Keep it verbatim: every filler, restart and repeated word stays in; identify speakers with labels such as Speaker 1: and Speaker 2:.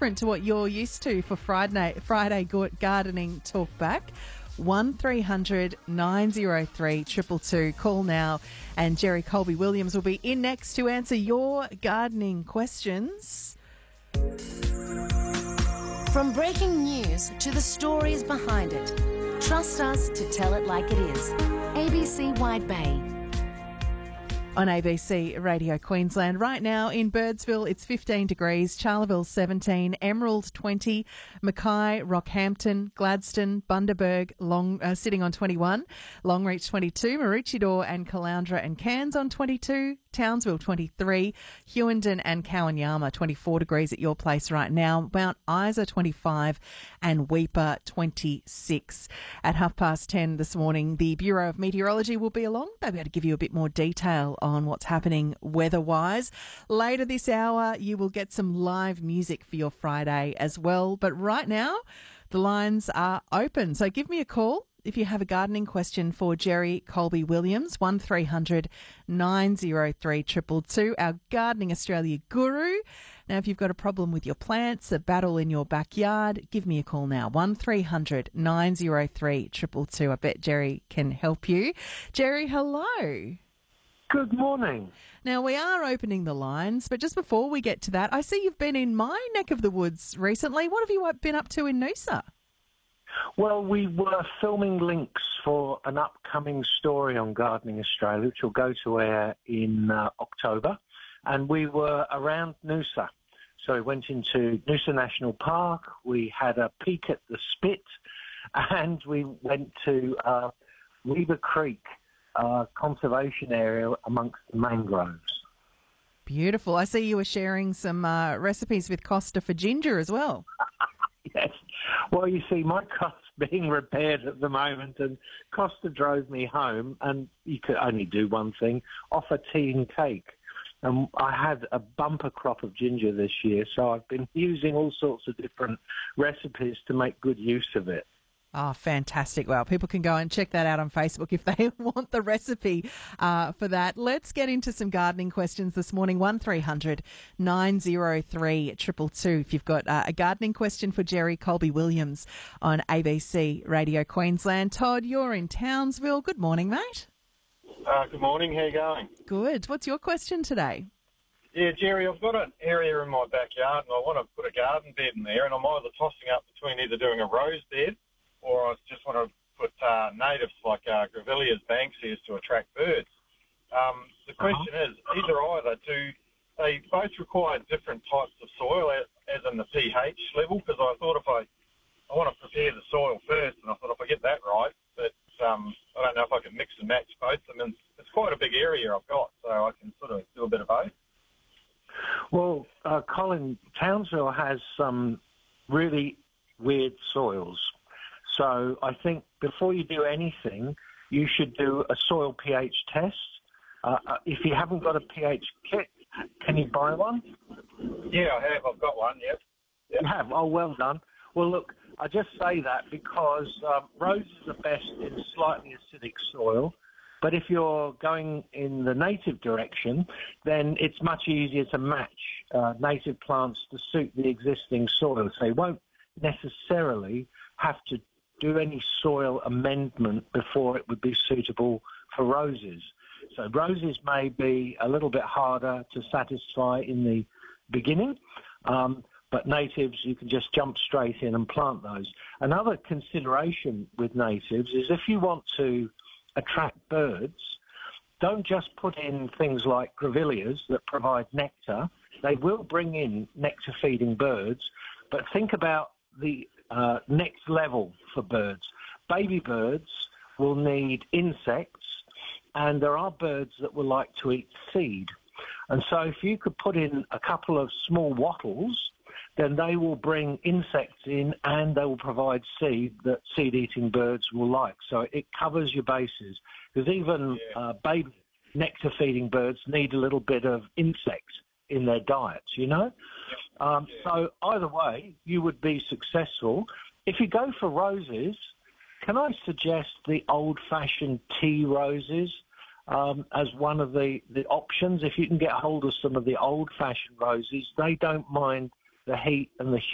Speaker 1: different to what you're used to for Friday, Friday gardening talk back. one three hundred nine oh three two two two. Call now, and Jerry Colby Williams will be in next to answer your gardening questions.
Speaker 2: From breaking news to the stories behind it, trust us to tell it like it is. A B C Wide Bay.
Speaker 1: On A B C Radio Queensland. Right now in Birdsville, it's fifteen degrees, Charleville seventeen, Emerald twenty, Mackay, Rockhampton, Gladstone, Bundaberg, Long, uh, sitting on twenty-one, Longreach twenty-two, Maroochydore and Caloundra and Cairns on twenty-two, Townsville twenty-three, Hughenden and Kawanyama twenty-four degrees at your place right now, Mount Isa twenty-five and Weipa twenty-six. At half past ten this morning, the Bureau of Meteorology will be along. They'll be able to give you a bit more detail on what's happening weather-wise. Later this hour, you will get some live music for your Friday as well. But right now, the lines are open. So give me a call if you have a gardening question for Jerry Colby Williams, one three hundred nine oh three two two two, our Gardening Australia guru. Now, if you've got a problem with your plants, a battle in your backyard, give me a call now, one three hundred nine oh three two two two. I bet Jerry can help you. Jerry, hello.
Speaker 3: Good morning.
Speaker 1: Now, we are opening the lines, but just before we get to that, I see you've been in my neck of the woods recently. What have you been up to in Noosa?
Speaker 3: Well, we were filming links for an upcoming story on Gardening Australia, which will go to air in uh, October, and we were around Noosa. So we went into Noosa National Park, we had a peek at the Spit, and we went to uh, Weber Creek uh, conservation area amongst the mangroves.
Speaker 1: Beautiful. I see you were sharing some uh, recipes with Costa for ginger as well.
Speaker 3: Yes. Well, you see, my car's being repaired at the moment, and Costa drove me home, and you could only do one thing, offer tea and cake. And I had a bumper crop of ginger this year, so I've been using all sorts of different recipes to make good use of it.
Speaker 1: Oh, fantastic. Well, people can go and check that out on Facebook if they want the recipe uh, for that. Let's get into some gardening questions this morning. one three hundred nine oh three two two two if you've got uh, a gardening question for Jerry Colby Williams on A B C Radio Queensland. Todd, you're in Townsville. Good morning, mate.
Speaker 4: Uh, good morning. How you going?
Speaker 1: Good. What's your question today?
Speaker 4: Yeah, Jerry, I've got an area in my backyard and I want to put a garden bed in there, and I'm either tossing up between either doing a rose bed or I just want to put uh, natives like uh, Grevilleas banksias to attract birds. Um, the question uh-huh. is, either either, do they both require different types of soil, as, as in the pH level? Because I thought if I, I want to prepare the soil first, and I thought if I get that right, that um, I don't know if I can mix and match both of them. And it's quite a big area I've got, so I can sort of do a bit of both.
Speaker 3: Well, uh, Colin, Townsville has some really weird soils. So I think before you do anything, you should do a soil pH test. Uh, if you haven't got a pH kit, can you buy one?
Speaker 4: Yeah, I have. I've got one, yep. yep.
Speaker 3: You have? Oh, well done. Well, look, I just say that because um, roses are best in slightly acidic soil. But if you're going in the native direction, then it's much easier to match uh, native plants to suit the existing soil. So you won't necessarily have to do any soil amendment before it would be suitable for roses. So roses may be a little bit harder to satisfy in the beginning, um, but natives, you can just jump straight in and plant those. Another consideration with natives is if you want to attract birds, don't just put in things like grevilleas that provide nectar. They will bring in nectar-feeding birds, but think about the uh, next level for birds. Baby birds will need insects, and there are birds that will like to eat seed. And so if you could put in a couple of small wattles, then they will bring insects in and they will provide seed that seed-eating birds will like. So it covers your bases, because even yeah. uh, baby nectar-feeding birds need a little bit of insects in their diets, you know? Yeah. Um, yeah. So either way, you would be successful. If you go for roses, can I suggest the old-fashioned tea roses um, as one of the, the options? If you can get hold of some of the old-fashioned roses, they don't mind the heat and the